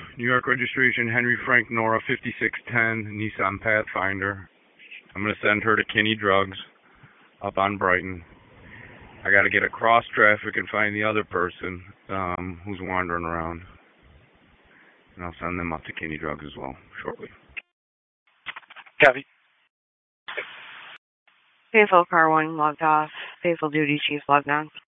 New York registration, Henry Frank Nora 5610, Nissan Pathfinder. I'm going to send her to Kinney Drugs up on Brighton. I got to get across traffic and find the other person who's wandering around. And I'll send them up to Kinney Drugs as well shortly. Copy. Faithful Car 1 logged off. Faithful Duty Chief logged on.